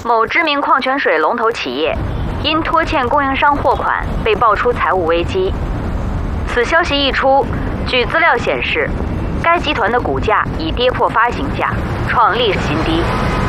某知名矿泉水龙头企业因拖欠供应商货款被爆出财务危机。此消息一出，据资料显示，该集团的股价已跌破发行价，创历史新低。